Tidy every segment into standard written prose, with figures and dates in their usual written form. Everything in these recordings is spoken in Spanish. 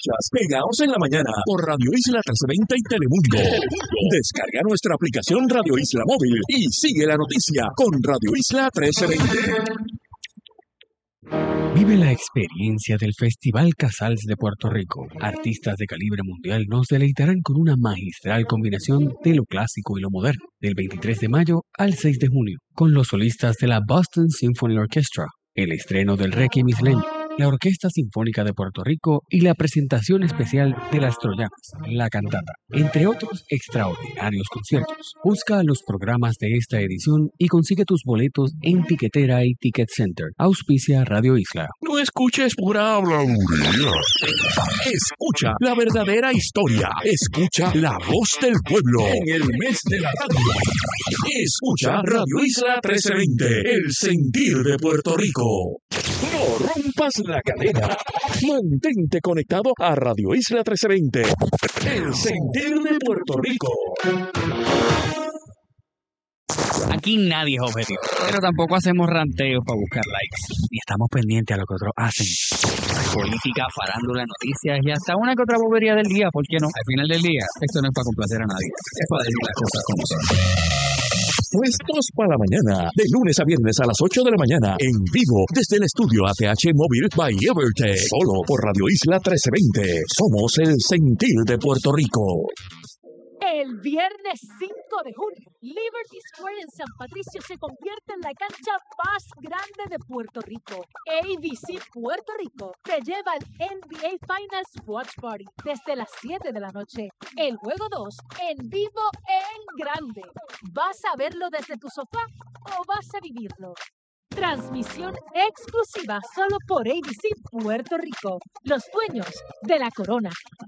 escuchas Pegados en la Mañana por Radio Isla 1320 y Telemundo. Descarga nuestra aplicación Radio Isla Móvil y sigue la noticia con Radio Isla 1320. Vive la experiencia del Festival Casals de Puerto Rico. Artistas de calibre mundial nos deleitarán con una magistral combinación de lo clásico y lo moderno, del 23 de mayo al 6 de junio, con los solistas de la Boston Symphony Orchestra, el estreno del Requiem isleño, la Orquesta Sinfónica de Puerto Rico y la presentación especial de Las Troyanas, la cantata, entre otros extraordinarios conciertos. Busca los programas de esta edición y consigue tus boletos en Tiquetera y Ticket Center. Auspicia Radio Isla. No escuches pura habladuría. Escucha la verdadera historia. Escucha la voz del pueblo en el mes de la radio. Escucha Radio Isla 1320, el sentir de Puerto Rico. No rompas la cadena. Mantente conectado a Radio Isla 1320, el sentir de Puerto Rico. Aquí nadie es objetivo, pero tampoco hacemos ranteos para buscar likes, ni estamos pendientes a lo que otros hacen. Política, farándula, noticias y hasta una que otra bobería del día, ¿por qué no? Al final del día, esto no es para complacer a nadie, es para decir las cosas como son. Puestos para la mañana, de lunes a viernes a las 8 de la mañana, en vivo, desde el estudio ATH Móvil by Evertech, solo por Radio Isla 1320. Somos el sentir de Puerto Rico. El viernes 5 de junio, Liberty Square en San Patricio se convierte en la cancha más grande de Puerto Rico. ABC Puerto Rico te lleva al NBA Finals Watch Party desde las 7 de la noche. El juego 2 en vivo en grande. ¿Vas a verlo desde tu sofá o vas a vivirlo? Transmisión exclusiva solo por ABC Puerto Rico, los dueños de la corona.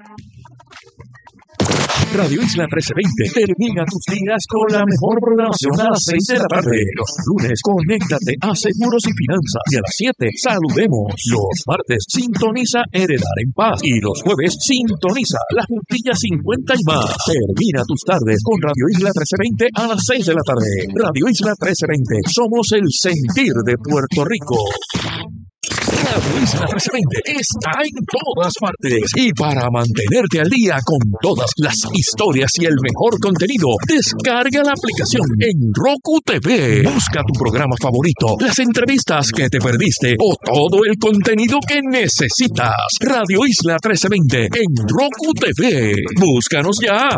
Radio Isla 1320 termina tus días con la mejor programación a las 6 de la tarde. Los lunes, conéctate a Seguros y Finanzas. Y a las 7, saludemos. Los martes, sintoniza Heredar en Paz. Y los jueves, sintoniza La Juntilla 50 y más. Termina tus tardes con Radio Isla 1320 a las 6 de la tarde. Radio Isla 1320. Somos el sentir de Puerto Rico. Radio Isla 1320 está en todas partes y para mantenerte al día con todas las historias y el mejor contenido, descarga la aplicación en Roku TV. Busca tu programa favorito, las entrevistas que te perdiste o todo el contenido que necesitas. Radio Isla 1320 en Roku TV. Búscanos ya.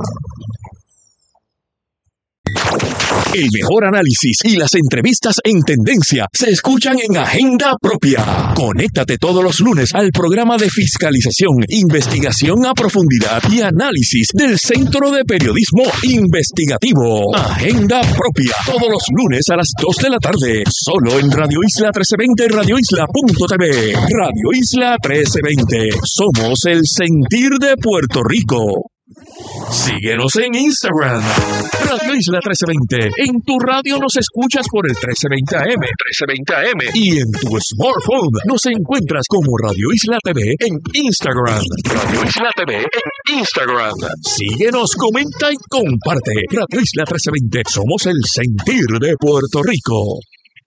El mejor análisis y las entrevistas en tendencia se escuchan en Agenda Propia. Conéctate todos los lunes al programa de fiscalización, investigación a profundidad y análisis del Centro de Periodismo Investigativo. Agenda Propia, todos los lunes a las 2 de la tarde, solo en Radio Isla 1320, radioisla.tv. Radio Isla 1320, somos el sentir de Puerto Rico. Síguenos en Instagram, Radio Isla 1320. En tu radio nos escuchas por el 1320 AM, y en tu smartphone nos encuentras como Radio Isla TV en Instagram. Radio Isla TV en Instagram. Síguenos, comenta y comparte. Radio Isla 1320. Somos el sentir de Puerto Rico.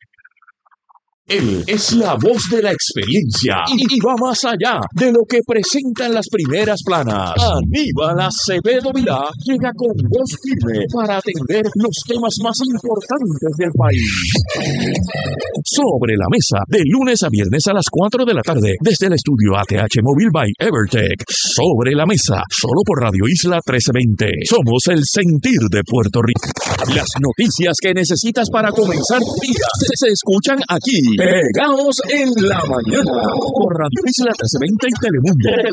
Él es la voz de la experiencia y va más allá de lo que presentan las primeras planas. Aníbal Acevedo Vilá llega con voz firme para atender los temas más importantes del país. Sobre la mesa, de lunes a viernes a las 4 de la tarde, desde el estudio ATH Móvil by Evertech. Sobre la mesa, solo por Radio Isla 1320. Somos el sentir de Puerto Rico. Las noticias que necesitas para comenzar tu día se escuchan aquí. Pegados en la mañana por Radio Isla 1320 y Telemundo.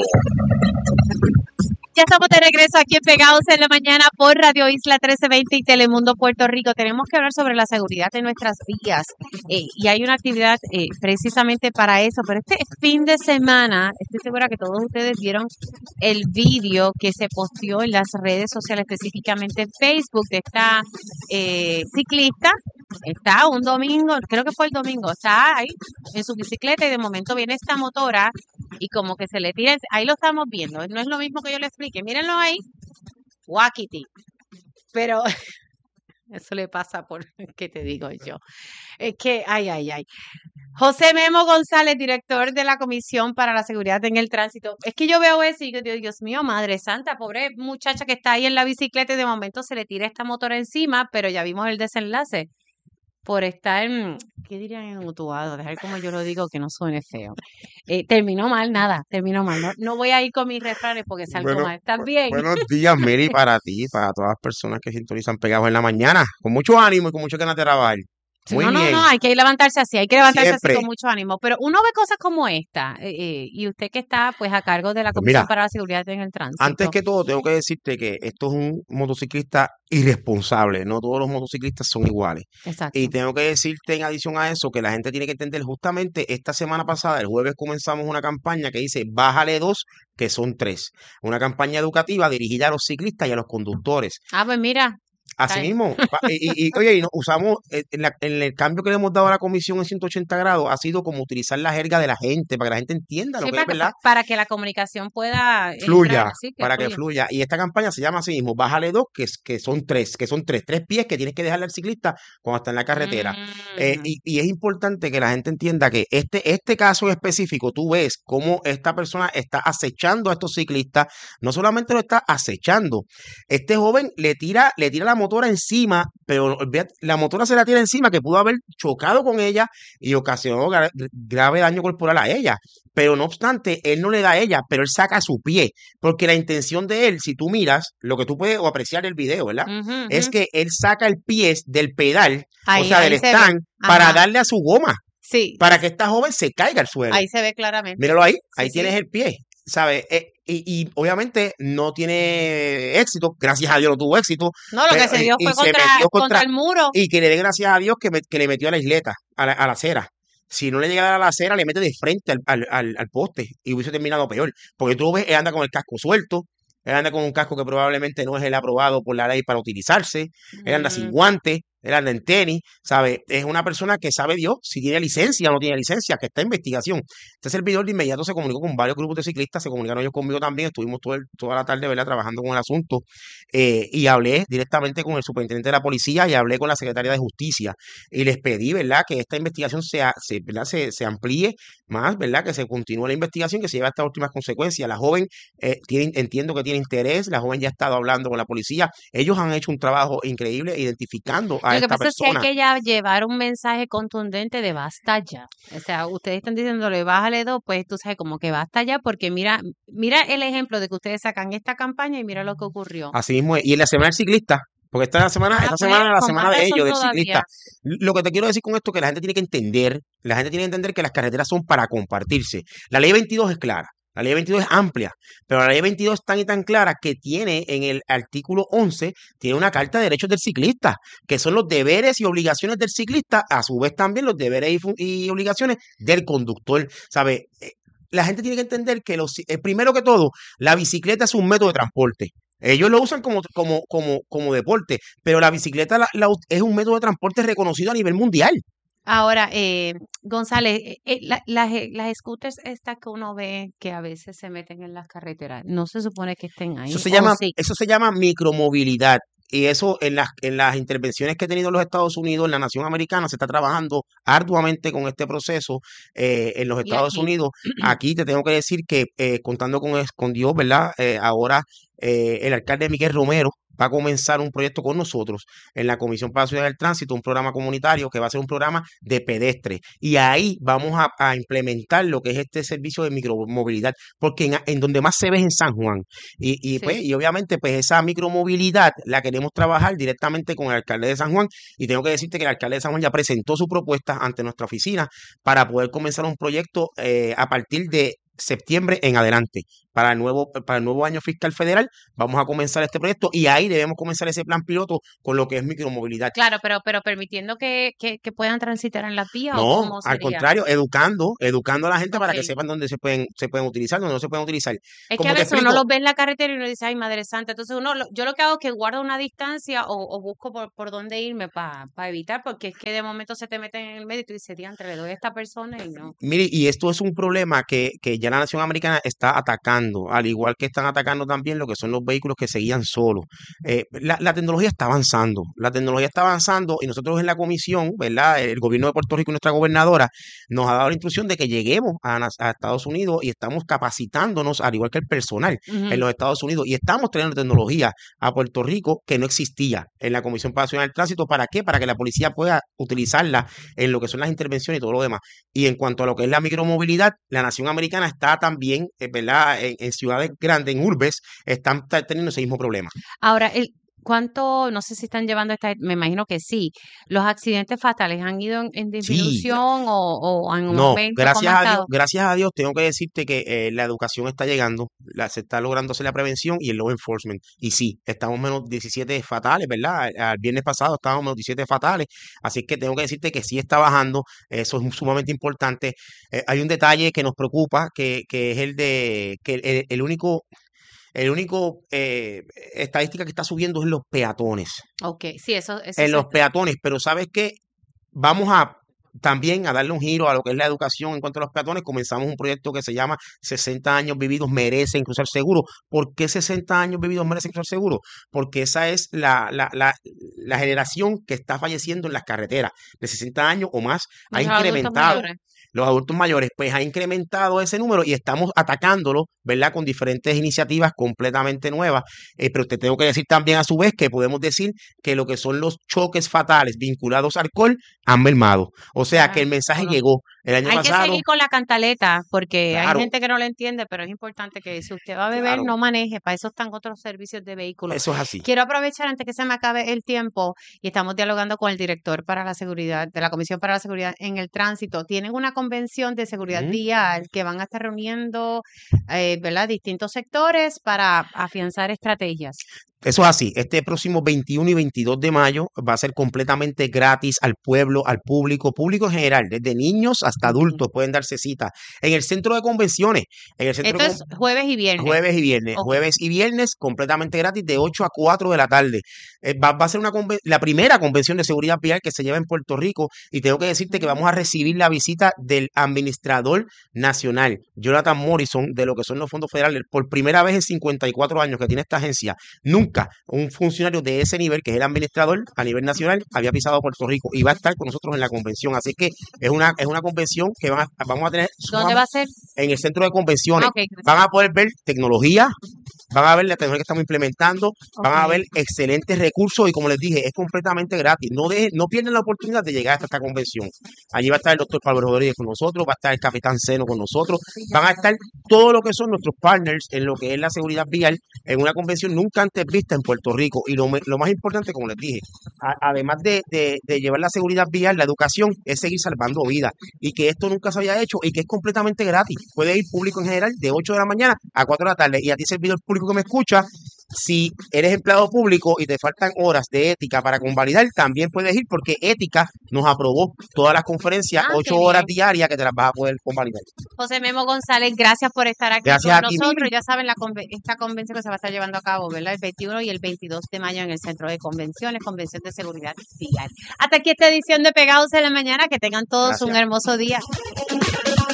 Ya estamos de regreso aquí en Pegados en la Mañana por Radio Isla 1320 y Telemundo Puerto Rico. Tenemos que hablar sobre la seguridad de nuestras vías y hay una actividad precisamente para eso. Pero este fin de semana, estoy segura que todos ustedes vieron el vídeo que se posteó en las redes sociales, específicamente en Facebook, de esta ciclista. Está un domingo, creo que fue el domingo, está ahí en su bicicleta y de momento viene esta motora y como que se le tira, ahí lo estamos viendo, no es lo mismo que yo le explique, mírenlo ahí, Wakiti, pero Eso le pasa por, ¿qué te digo yo? Es que, ay. José Memo González, director de la Comisión para la Seguridad en el Tránsito. Es que yo veo eso y yo digo, Dios mío, Madre Santa, pobre muchacha que está ahí en la bicicleta y de momento se le tira esta motora encima, pero ya vimos el desenlace por estar, ¿qué dirían en Utuado? Dejar como yo lo digo, que no suene feo. Terminó mal. No voy a ir con mis refranes porque salgo mal. ¿Estás bien? Buenos días, Mary, para ti, para todas las personas que sintonizan Pegados en la Mañana, con mucho ánimo y con mucho ganas de trabajar. Muy bien. No, hay que lanzarse así, Siempre. con mucho ánimo. Pero uno ve cosas como esta, y usted que está pues a cargo de la Pues Comisión mira, para la Seguridad en el Tránsito. antes que todo, tengo que decirte que esto es un motociclista irresponsable. No todos los motociclistas son iguales. Exacto. Y tengo que decirte en adición a eso que la gente tiene que entender justamente esta semana pasada, el jueves, comenzamos una campaña que dice Bájale 2, que son 3. Una campaña educativa dirigida a los ciclistas y a los conductores. Pues mira. Así mismo, oye, y usamos en el cambio que le hemos dado a la comisión en 180 grados, ha sido como utilizar la jerga de la gente, para que la gente entienda lo que es, ¿verdad? Para que la comunicación pueda Fluya, para que fluya. Y esta campaña se llama así mismo, Bájale 2, que son 3, tres pies que tienes que dejarle al ciclista cuando está en la carretera. Y es importante que la gente entienda que este caso en específico, tú ves cómo esta persona está acechando a estos ciclistas, no solamente lo está acechando, este joven le tira la motora encima, pero la motora se la tira encima, que pudo haber chocado con ella y ocasionó grave daño corporal a ella. Pero no obstante, él no le da a ella, pero él saca su pie, porque la intención de él, si tú miras, lo que tú puedes apreciar el video, ¿verdad? Es que él saca el pie del pedal, o sea, del stand, para darle a su goma. Sí. Para que esta joven se caiga al suelo. Ahí se ve claramente. Míralo ahí, ahí tienes el pie, ¿sabes? Y obviamente no tiene éxito, gracias a Dios no tuvo éxito. No, lo que se dio fue contra el muro. Y que le dé gracias a Dios que le metió a la isleta, a la acera. Si no le llegara a la acera, le mete de frente al poste y hubiese terminado peor. Porque tú lo ves, él anda con el casco suelto, él anda con un casco que probablemente no es el aprobado por la ley para utilizarse, él anda sin guantes, él anda en tenis, ¿sabe? Es una persona que sabe Dios si tiene licencia o no tiene licencia, que está en investigación. Este servidor de inmediato se comunicó con varios grupos de ciclistas, se comunicaron ellos conmigo también, estuvimos toda la tarde, ¿verdad?, trabajando con el asunto, y hablé directamente con el superintendente de la policía y hablé con la secretaria de Justicia y les pedí, ¿verdad?, que esta investigación se amplíe más, ¿verdad?, que se continúe la investigación, que se lleve hasta últimas consecuencias. La joven entiendo que tiene interés, la joven ya ha estado hablando con la policía, ellos han hecho un trabajo increíble identificando a esta persona. Lo que pasa es que hay que ya llevar un mensaje contundente de basta ya. O sea, ustedes están diciéndole bájale 2, pues tú sabes como que basta ya, porque mira el ejemplo de que ustedes sacan esta campaña y mira lo que ocurrió. Así mismo es. Y en la semana del ciclista, porque esta semana es la semana de ellos, del ciclista. Lo que te quiero decir con esto es que la gente tiene que entender que las carreteras son para compartirse. La ley 22 es clara. La ley 22 es amplia, pero la ley 22 es tan y tan clara que tiene en el artículo 11, tiene una carta de derechos del ciclista, que son los deberes y obligaciones del ciclista, a su vez también los deberes y obligaciones del conductor, ¿sabe? La gente tiene que entender que primero que todo, la bicicleta es un método de transporte. Ellos lo usan como deporte, pero la bicicleta es un método de transporte reconocido a nivel mundial. Ahora, González, las scooters estas que uno ve que a veces se meten en las carreteras, no se supone que estén ahí. Eso se llama micromovilidad. Y eso en las intervenciones que ha tenido los Estados Unidos, en la nación americana, se está trabajando arduamente con este proceso en los Estados Unidos. Aquí te tengo que decir que contando con Dios, ¿verdad? Ahora el alcalde Miguel Romero va a comenzar un proyecto con nosotros en la Comisión para la Ciudad del Tránsito, un programa comunitario que va a ser un programa de pedestres. Y ahí vamos a implementar lo que es este servicio de micromovilidad, porque en donde más se ve es en San Juan. Y obviamente pues esa micromovilidad la queremos trabajar directamente con el alcalde de San Juan. Y tengo que decirte que el alcalde de San Juan ya presentó su propuesta ante nuestra oficina para poder comenzar un proyecto a partir de septiembre en adelante. Para el nuevo año fiscal federal vamos a comenzar este proyecto y ahí debemos comenzar ese plan piloto con lo que es micromovilidad. Claro, pero permitiendo que puedan transitar en la vía. No, ¿o cómo sería? Al contrario, educando a la gente para que sepan dónde se pueden utilizar, dónde no se pueden utilizar. Es que a veces uno los ve en la carretera y uno dice, ay, Madre Santa. Entonces yo lo que hago es que guardo una distancia o busco por dónde irme para evitar, porque es que de momento se te meten en el medio y tú dices, diantre, le doy a esta persona y no. Mire, y esto es un problema que ya ya la nación americana está atacando, al igual que están atacando también lo que son los vehículos que seguían solos. La tecnología está avanzando y nosotros en la comisión, ¿verdad? El gobierno de Puerto Rico y nuestra gobernadora nos ha dado la instrucción de que lleguemos a Estados Unidos y estamos capacitándonos, al igual que el personal en los Estados Unidos, y estamos trayendo tecnología a Puerto Rico que no existía en la Comisión Nacional del Tránsito. ¿Para qué? Para que la policía pueda utilizarla en lo que son las intervenciones y todo lo demás. Y en cuanto a lo que es la micromovilidad, la nación americana está también, ¿verdad? En ciudades grandes, en urbes, están teniendo ese mismo problema. Ahora, ¿cuánto, no sé si están llevando me imagino que sí, los accidentes fatales han ido en disminución o en No, aumento? ¿Cómo ha estado? gracias a Dios, tengo que decirte que la educación está llegando, se está logrando hacer la prevención y el law enforcement. Y sí, estamos menos 17 fatales, ¿verdad? El viernes pasado estábamos menos 17 fatales, así que tengo que decirte que sí está bajando, eso es sumamente importante. Hay un detalle que nos preocupa, que es el de que el único estadística que está subiendo es los peatones. Ok, sí, eso En los peatones, pero ¿sabes qué? Vamos también a darle un giro a lo que es la educación en cuanto a los peatones. Comenzamos un proyecto que se llama 60 años vividos merecen cruzar seguro. ¿Por qué 60 años vividos merecen cruzar seguro? Porque esa es la generación que está falleciendo en las carreteras de 60 años o más. Ha incrementado. Los adultos mayores, pues ha incrementado ese número y estamos atacándolo, ¿verdad? Con diferentes iniciativas completamente nuevas. Pero te tengo que decir también a su vez que podemos decir que lo que son los choques fatales vinculados al alcohol han mermado. O sea que el mensaje llegó el año pasado. Hay que seguir con la cantaleta porque hay gente que no lo entiende, pero es importante que si usted va a beber, no maneje. Para eso están otros servicios de vehículos. Eso es así. Quiero aprovechar antes que se me acabe el tiempo y estamos dialogando con el director para la seguridad, de la Comisión para la Seguridad en el Tránsito. Tienen una convención de seguridad vial que van a estar reuniendo, ¿verdad? Distintos sectores para afianzar estrategias. Eso es así. Este próximo 21 y 22 de mayo va a ser completamente gratis al pueblo, al público en general, desde niños hasta adultos pueden darse cita en el centro de convenciones. Esto es jueves y viernes. Jueves y viernes. Okay. Jueves y viernes completamente gratis de 8 a 4 de la tarde. Va a ser la primera convención de seguridad vial que se lleva en Puerto Rico y tengo que decirte que vamos a recibir la visita del administrador nacional, Jonathan Morrison, de lo que son los fondos federales. Por primera vez en 54 años que tiene esta agencia, nunca un funcionario de ese nivel, que es el administrador a nivel nacional, había pisado Puerto Rico y va a estar con nosotros en la convención. Así que es una convención que vamos a tener. ¿Dónde va a ser? En el centro de convenciones. Okay, van a poder ver tecnología, van a ver la tecnología que estamos implementando, van a ver excelentes recursos y como les dije, es completamente gratis. No pierdan la oportunidad de llegar hasta esta convención. Allí va a estar el doctor Pablo Rodríguez con nosotros, va a estar el capitán Seno con nosotros, van a estar todo lo que son nuestros partners en lo que es la seguridad vial en una convención nunca antes vista en Puerto Rico. Y lo más importante, como les dije, además de llevar la seguridad vial, la educación, es seguir salvando vidas y que esto nunca se había hecho y que es completamente gratis. Puede ir público en general de 8 de la mañana a 4 de la tarde. Y a ti, servidor público que me escucha, si eres empleado público y te faltan horas de ética para convalidar, también puedes ir porque ética nos aprobó todas las conferencias, 8 horas diarias que te las vas a poder convalidar. José Memo González, gracias por estar aquí con nosotros. Ya saben, esta convención que se va a estar llevando a cabo, ¿verdad? El 21 y el 22 de mayo en el Centro de Convenciones, Convención de Seguridad Vial. Hasta aquí esta edición de Pegados en la Mañana. Que tengan todos un hermoso día.